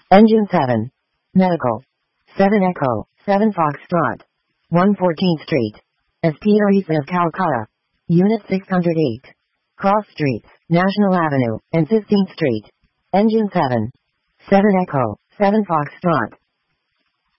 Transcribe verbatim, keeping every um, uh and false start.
Engine seven. Medical. seven Echo, seven Foxtrot. one fourteenth Street. S P R E of Calcutta. Unit six hundred eight. Cross Streets, National Avenue, and fifteenth Street. Engine seven. seven Echo, seven Foxtrot.